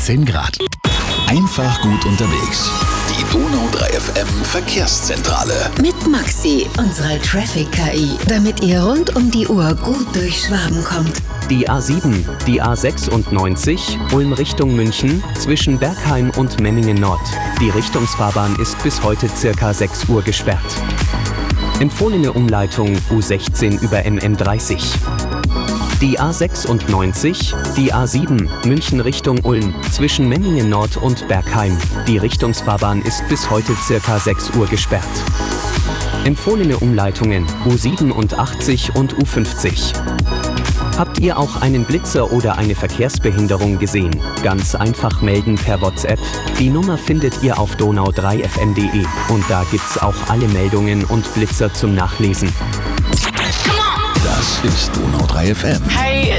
13 Grad. Einfach gut unterwegs. Die Donau 3 FM Verkehrszentrale. Mit Maxi, unserer Traffic-KI, damit ihr rund um die Uhr gut durch Schwaben kommt. Die A7, die A96, Ulm Richtung München, zwischen Bergheim und Memmingen Nord. Die Richtungsfahrbahn ist bis heute circa 6 Uhr gesperrt. Empfohlene Umleitung U16 über MM30. Die A96, die A7, München Richtung Ulm, zwischen Memmingen Nord und Bergheim. Die Richtungsfahrbahn ist bis heute circa 6 Uhr gesperrt. Empfohlene Umleitungen U87 und U50. Habt ihr auch einen Blitzer oder eine Verkehrsbehinderung gesehen? Ganz einfach melden per WhatsApp. Die Nummer findet ihr auf donau3fm.de und da gibt's auch alle Meldungen und Blitzer zum Nachlesen. Das ist Donau 3 FM. Hey,